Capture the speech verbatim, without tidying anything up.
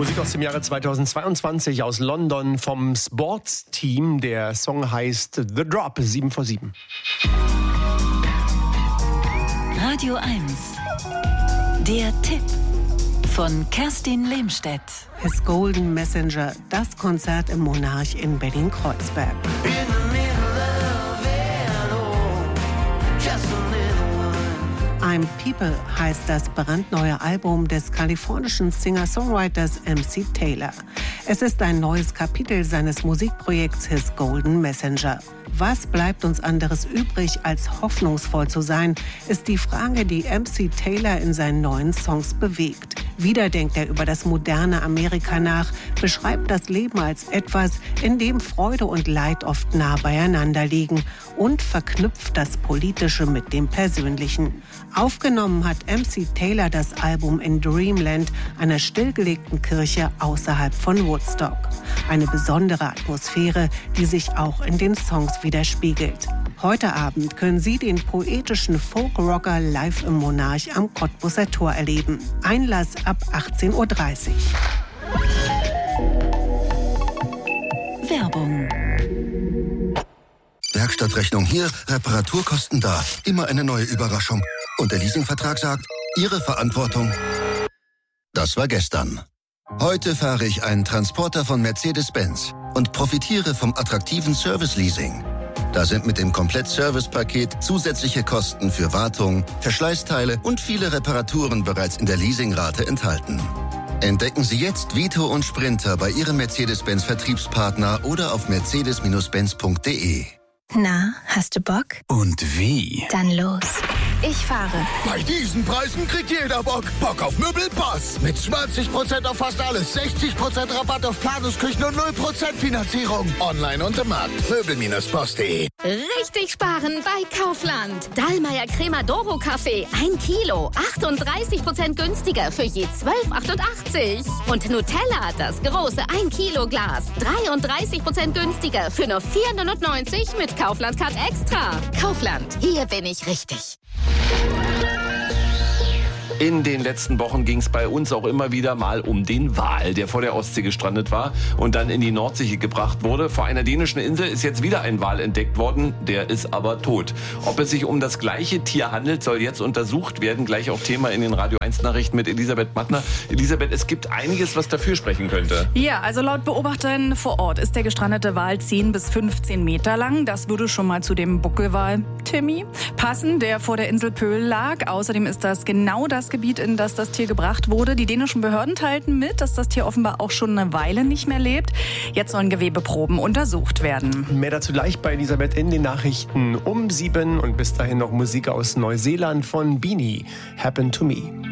Musik aus dem Jahre zweitausendzweiundzwanzig aus London vom Sports-Team. Der Song heißt The Drop, sieben vor sieben. Radio eins. Der Tipp von Kerstin Lehmstedt. His Golden Messenger, das Konzert im Monarch in Berlin-Kreuzberg. I'm People heißt das brandneue Album des kalifornischen Singer-Songwriters M C Taylor. Es ist ein neues Kapitel seines Musikprojekts His Golden Messenger. Was bleibt uns anderes übrig, als hoffnungsvoll zu sein, ist die Frage, die M C Taylor in seinen neuen Songs bewegt. Wieder denkt er über das moderne Amerika nach, beschreibt das Leben als etwas, in dem Freude und Leid oft nah beieinander liegen und verknüpft das Politische mit dem Persönlichen. Aufgenommen hat M C Taylor das Album in Dreamland, einer stillgelegten Kirche außerhalb von Woodstock. Eine besondere Atmosphäre, die sich auch in den Songs widerspiegelt. Heute Abend können Sie den poetischen Folk-Rocker live im Monarch am Cottbuser Tor erleben. Einlass ab achtzehn Uhr dreißig. Werbung. Werkstattrechnung hier, Reparaturkosten da. Immer eine neue Überraschung. Und der Leasingvertrag sagt, Ihre Verantwortung. Das war gestern. Heute fahre ich einen Transporter von Mercedes-Benz und profitiere vom attraktiven Service-Leasing. Da sind mit dem Komplett-Service-Paket zusätzliche Kosten für Wartung, Verschleißteile und viele Reparaturen bereits in der Leasingrate enthalten. Entdecken Sie jetzt Vito und Sprinter bei Ihrem Mercedes-Benz-Vertriebspartner oder auf mercedes Benz punkt de. Na, hast du Bock? Und wie? Dann los. Ich fahre. Bei diesen Preisen kriegt jeder Bock. Bock auf Möbelpass. Mit zwanzig Prozent auf fast alles, sechzig Prozent Rabatt auf Planungsküchen und null Prozent Finanzierung. Online und im Markt. Möbel Post punkt de. Richtig sparen bei Kaufland. Dallmayr Cremadoro Kaffee. Ein Kilo. achtunddreißig Prozent günstiger für je zwölf achtundachtzig. Und Nutella, das große ein Kilo Glas. dreiunddreißig Prozent günstiger für nur vier neunundneunzig mit Kaufland Card Extra. Kaufland. Hier bin ich richtig. In den letzten Wochen ging es bei uns auch immer wieder mal um den Wal, der vor der Ostsee gestrandet war und dann in die Nordsee gebracht wurde. Vor einer dänischen Insel ist jetzt wieder ein Wal entdeckt worden, der ist aber tot. Ob es sich um das gleiche Tier handelt, soll jetzt untersucht werden. Gleich auch Thema in den Radio eins Nachrichten mit Elisabeth Mattner. Elisabeth, es gibt einiges, was dafür sprechen könnte. Ja, also laut Beobachtern vor Ort ist der gestrandete Wal zehn bis fünfzehn Meter lang. Das würde schon mal zu dem Buckelwal Timmy passen, der vor der Insel Pöhl lag. Außerdem ist das genau das Gebiet, in das das Tier gebracht wurde. Die dänischen Behörden teilten mit, dass das Tier offenbar auch schon eine Weile nicht mehr lebt. Jetzt sollen Gewebeproben untersucht werden. Mehr dazu gleich bei Elisabeth in den Nachrichten um sieben. Und bis dahin noch Musik aus Neuseeland von Beanie. Happen to Me.